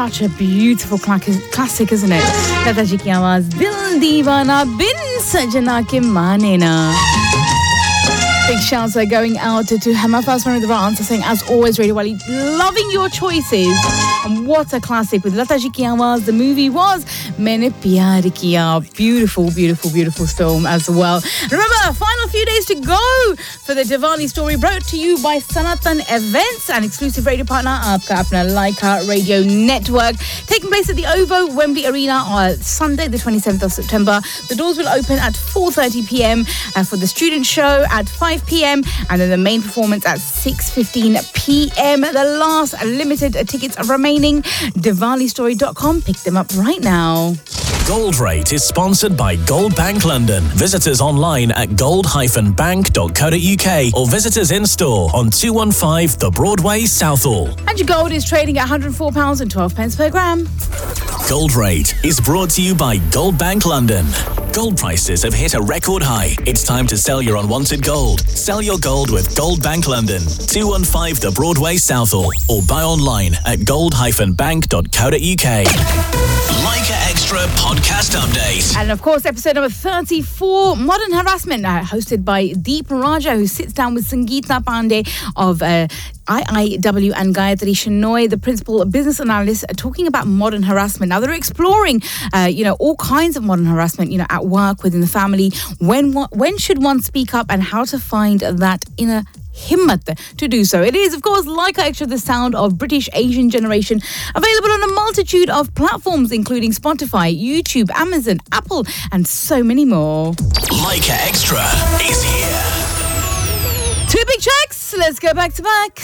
such a beautiful classic, isn't it? Lata ji ki आवाज दिल दीवाना बिन सजना के माने ना. Big shouts are going out to Hema. First one with the right answer, saying, as always, Radio Wali, loving your choices. And what a classic with Lata ji ki awaaz. The movie was Maine Pyar Kiya. Beautiful, beautiful, beautiful film as well. Remember, final few days to go for the Diwali story, brought to you by Sanatan Events, an exclusive radio partner, Aapka Apna Laika Radio Network. Taking place at the OVO Wembley Arena on Sunday, the 27th of September. The doors will open at 4:30 p.m. For the student show at 5 p.m. and then the main performance at 6:15 p.m. The last limited tickets are remaining. Diwalistory.com. Pick them up right now. Gold Rate is sponsored by Gold Bank London. Visit us online at gold-bank.co.uk or visit us in store on 215 The Broadway, Southall. And your gold is trading at £104.12 per gram. Gold Rate is brought to you by Gold Bank London. Gold prices have hit a record high. It's time to sell your unwanted gold. Sell your gold with Gold Bank London, 215 The Broadway, Southall, or buy online at gold-bank.co.uk. Leica Extra podcast update. And of course, episode number 34, Modern Harassment, hosted by Deep Raja, who sits down with Sangeeta Pandey of IIW and Gayatri Shenoy, the principal business analyst, talking about modern harassment. Now, they're exploring, all kinds of modern harassment, at work, within the family. When should one speak up and how to find that inner himmat to do so. It is, of course, Leica Extra, the sound of British Asian generation, available on a multitude of platforms, including Spotify, YouTube, Amazon, Apple, and so many more. Leica Extra is here. Two big checks. Let's go back to back.